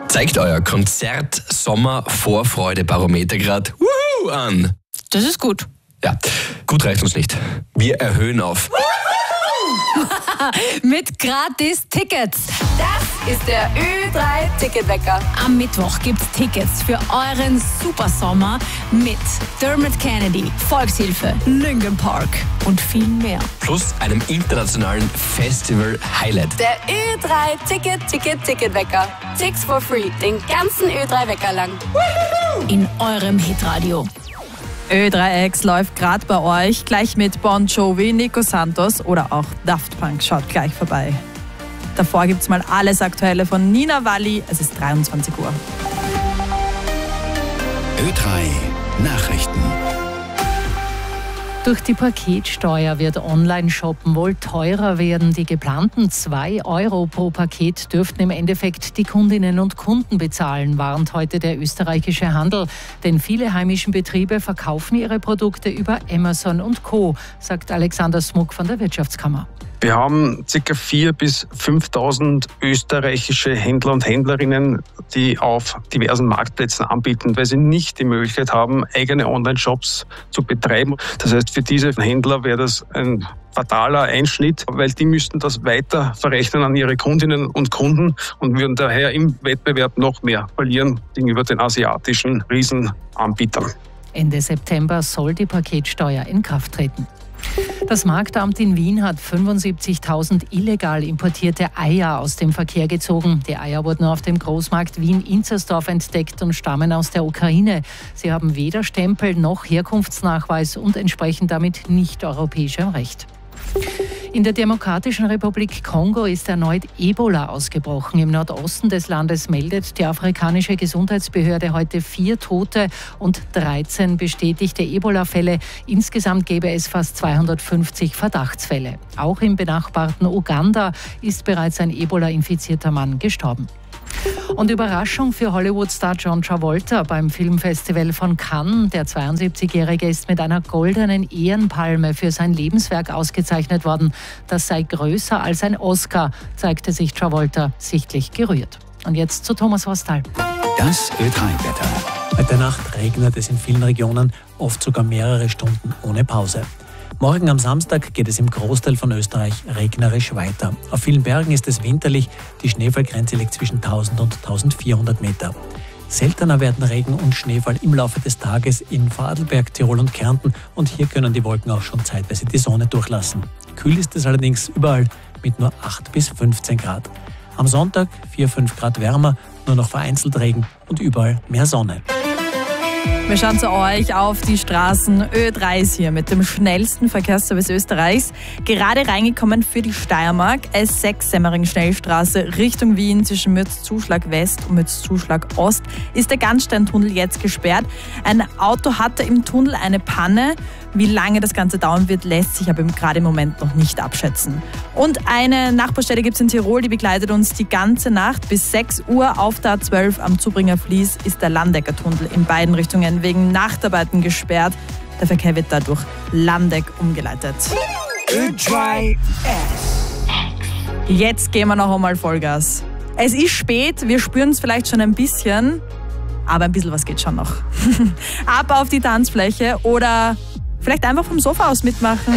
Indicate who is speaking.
Speaker 1: Zeigt euer Konzert-Sommer-Vorfreude-Barometer gerade an.
Speaker 2: Das ist gut.
Speaker 1: Ja, gut reicht uns nicht. Wir erhöhen auf.
Speaker 2: Mit Gratis-Tickets.
Speaker 3: Das ist der Ö3-Ticketwecker.
Speaker 2: Am Mittwoch gibt's Tickets für euren Supersommer mit Dermot Kennedy, Volkshilfe, Linkin Park und viel mehr.
Speaker 1: Plus einem internationalen Festival-Highlight.
Speaker 3: Der Ö3-Ticketwecker. Tickets for free. Den ganzen Ö3-Wecker lang.
Speaker 2: In eurem Hitradio.
Speaker 4: Ö3X läuft gerade bei euch, gleich mit Bon Jovi, Nico Santos oder auch Daft Punk. Schaut gleich vorbei. Davor gibt's mal alles Aktuelle von Nina Walli. Es ist 23 Uhr.
Speaker 5: Ö3 Nachrichten.
Speaker 6: Durch die Paketsteuer wird Online-Shoppen wohl teurer werden. Die geplanten 2 Euro pro Paket dürften im Endeffekt die Kundinnen und Kunden bezahlen, warnt heute der österreichische Handel. Denn viele heimische Betriebe verkaufen ihre Produkte über Amazon und Co., sagt Alexander Smuck von der Wirtschaftskammer.
Speaker 7: Wir haben ca. 4.000 bis 5.000 österreichische Händler und Händlerinnen, die auf diversen Marktplätzen anbieten, weil sie nicht die Möglichkeit haben, eigene Online-Shops zu betreiben. Das heißt, für diese Händler wäre das ein fataler Einschnitt, weil die müssten das weiter verrechnen an ihre Kundinnen und Kunden und würden daher im Wettbewerb noch mehr verlieren gegenüber den asiatischen Riesenanbietern.
Speaker 6: Ende September soll die Paketsteuer in Kraft treten. Das Marktamt in Wien hat 75.000 illegal importierte Eier aus dem Verkehr gezogen. Die Eier wurden auf dem Großmarkt Wien-Inzersdorf entdeckt und stammen aus der Ukraine. Sie haben weder Stempel noch Herkunftsnachweis und entsprechen damit nicht europäischem Recht. In der Demokratischen Republik Kongo ist erneut Ebola ausgebrochen. Im Nordosten des Landes meldet die afrikanische Gesundheitsbehörde heute 4 Tote und 13 bestätigte Ebola-Fälle. Insgesamt gäbe es fast 250 Verdachtsfälle. Auch im benachbarten Uganda ist bereits ein Ebola-infizierter Mann gestorben. Und Überraschung für Hollywood-Star John Travolta beim Filmfestival von Cannes. Der 72-Jährige ist mit einer goldenen Ehrenpalme für sein Lebenswerk ausgezeichnet worden. Das sei größer als ein Oscar, zeigte sich Travolta sichtlich gerührt. Und jetzt zu Thomas Hostal.
Speaker 5: Das Ö3-Wetter.
Speaker 8: Heute Nacht regnet es in vielen Regionen, oft sogar mehrere Stunden ohne Pause. Morgen am Samstag geht es im Großteil von Österreich regnerisch weiter. Auf vielen Bergen ist es winterlich, die Schneefallgrenze liegt zwischen 1000 und 1400 Meter. Seltener werden Regen und Schneefall im Laufe des Tages in Vorarlberg, Tirol und Kärnten und hier können die Wolken auch schon zeitweise die Sonne durchlassen. Kühl ist es allerdings überall mit nur 8 bis 15 Grad. Am Sonntag 4-5 Grad wärmer, nur noch vereinzelt Regen und überall mehr Sonne.
Speaker 4: Wir schauen zu euch auf die Straßen. Ö3 ist hier mit dem schnellsten Verkehrsservice Österreichs. Gerade reingekommen für die Steiermark. S6 Semmering-Schnellstraße Richtung Wien zwischen Mürzzuschlag West und Mürzzuschlag Ost ist der Ganzsteintunnel jetzt gesperrt. Ein Auto hatte im Tunnel eine Panne. Wie lange das Ganze dauern wird, lässt sich aber gerade im Moment noch nicht abschätzen. Und eine Nachbarstelle gibt es in Tirol, die begleitet uns die ganze Nacht. Bis 6 Uhr auf der A12 am Zubringer Fließ ist der Landecker-Tunnel in beiden Richtungen wegen Nachtarbeiten gesperrt. Der Verkehr wird dadurch Landeck umgeleitet. Jetzt gehen wir noch einmal Vollgas. Es ist spät, wir spüren es vielleicht schon ein bisschen, aber ein bisschen was geht schon noch. Ab auf die Tanzfläche oder vielleicht einfach vom Sofa aus mitmachen.